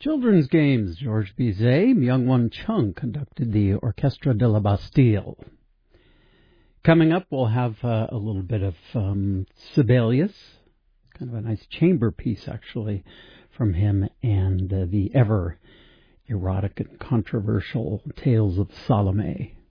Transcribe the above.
Children's games. Georges Bizet, Myung Won Chung conducted the Orchestre de la Bastille. Coming up, we'll have a little bit of Sibelius, kind of a nice chamber piece, actually, from him, and the ever erotic and controversial Tales of Salome.